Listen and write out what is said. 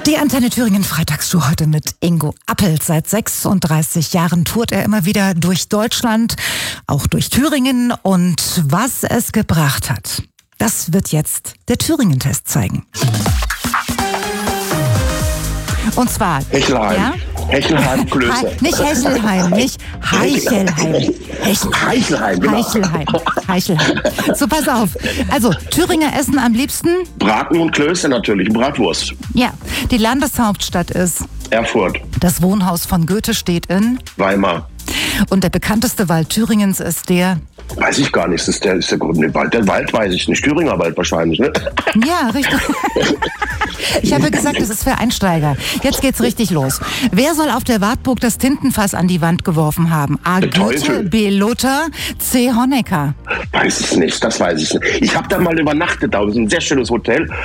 Die Antenne Thüringen Freitagsshow heute mit Ingo Appelt. Seit 36 Jahren tourt er immer wieder durch Deutschland, auch durch Thüringen. Und was es gebracht hat, das wird jetzt der Thüringen-Test zeigen. Und zwar... Hechelheim. Ja? Hechelheim, Klöße. Nicht Hechelheim, nicht Heichelheim. Heichelheim, genau. Heichelheim. So, pass auf. Also, Thüringer essen am liebsten? Braten und Klöße natürlich, Bratwurst. Ja, die Landeshauptstadt ist? Erfurt. Das Wohnhaus von Goethe steht in? Weimar. Und der bekannteste Wald Thüringens ist der? Weiß ich gar nicht, ist der Grund. Der Wald weiß ich nicht. Thüringer Wald wahrscheinlich, ne? Ja, richtig. Ich habe gesagt, es ist für Einsteiger. Jetzt geht's richtig los. Wer soll auf der Wartburg das Tintenfass an die Wand geworfen haben? A. Goethe, B. Luther, C. Honecker. Weiß ich nicht, das weiß ich nicht. Ich habe da mal übernachtet, da ist ein sehr schönes Hotel.